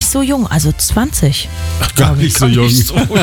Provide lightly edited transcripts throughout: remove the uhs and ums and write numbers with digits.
so jung, also 20. Ach, gar nicht so jung.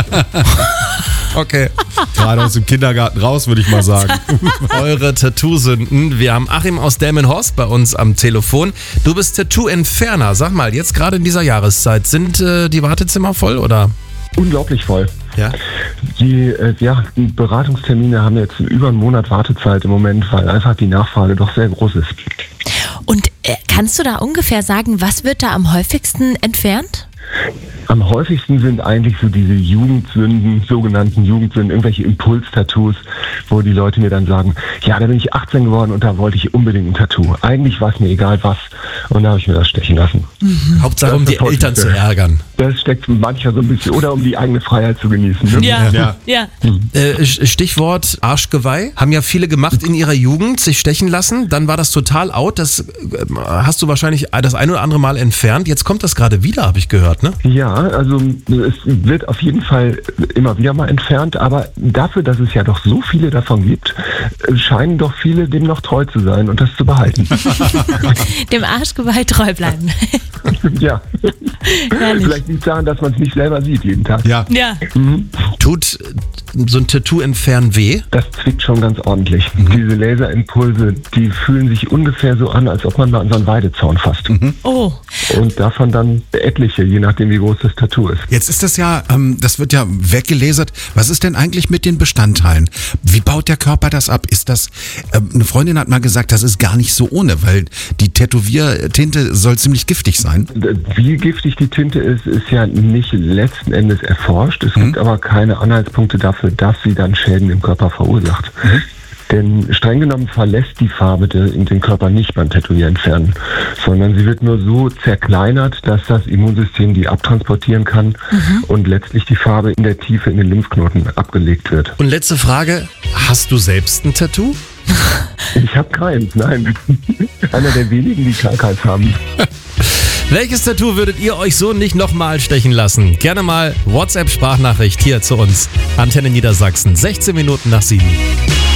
Okay, gerade aus dem Kindergarten raus, würde ich mal sagen. Eure Tattoo-Sünden. Wir haben Achim aus Delmenhorst bei uns am Telefon. Du bist Tattoo-Entferner. Sag mal, jetzt gerade in dieser Jahreszeit, sind die Wartezimmer voll oder? Unglaublich voll. Ja. Die Beratungstermine haben jetzt über einen Monat Wartezeit im Moment, weil einfach die Nachfrage doch sehr groß ist. Und kannst du da ungefähr sagen, was wird da am häufigsten entfernt? Am häufigsten sind eigentlich so diese Jugendsünden, sogenannten Jugendsünden, irgendwelche Impulstattoos, wo die Leute mir dann sagen, ja, da bin ich 18 geworden und da wollte ich unbedingt ein Tattoo. Eigentlich war es mir egal was und da habe ich mir das stechen lassen. Hauptsache, um die Eltern zu ärgern. Das steckt mancher so ein bisschen, oder um die eigene Freiheit zu genießen. Ne? Ja. Stichwort Arschgeweih. Haben ja viele gemacht in ihrer Jugend, sich stechen lassen. Dann war das total out. Das hast du wahrscheinlich das ein oder andere Mal entfernt. Jetzt kommt das gerade wieder, habe ich gehört, ne? Ja, also es wird auf jeden Fall immer wieder mal entfernt, aber dafür, dass es ja doch so viele davon gibt, scheinen doch viele dem noch treu zu sein und das zu behalten. Dem Arschgeweih treu bleiben. Ja. Vielleicht liegt es daran, dass man es nicht selber sieht jeden Tag. Ja. Tut so ein Tattoo entfernen weh? Das zwickt schon ganz ordentlich. Diese Laserimpulse, die fühlen sich ungefähr so an, als ob man mal an so einen Weidezaun fasst. Oh. Und davon dann etliche, je nachdem wie groß das Tattoo ist. Jetzt ist das ja, das wird ja weggelasert. Was ist denn eigentlich mit den Bestandteilen? Wie baut der Körper das ab? Ist das, eine Freundin hat mal gesagt, das ist gar nicht so ohne, weil die Tätowiertinte soll ziemlich giftig sein. Wie giftig die Tinte ist ja nicht letzten Endes erforscht. Es gibt aber keine Anhaltspunkte dafür, dass sie dann Schäden im Körper verursacht. Denn streng genommen verlässt die Farbe den Körper nicht beim Tätowieren entfernen, sondern sie wird nur so zerkleinert, dass das Immunsystem die abtransportieren kann und letztlich die Farbe in der Tiefe in den Lymphknoten abgelegt wird. Und letzte Frage, hast du selbst ein Tattoo? Ich habe keins, nein. Einer der wenigen, die Krankheit haben. Welches Tattoo würdet ihr euch so nicht nochmal stechen lassen? Gerne mal WhatsApp-Sprachnachricht hier zu uns. Antenne Niedersachsen, 16 Minuten nach 7.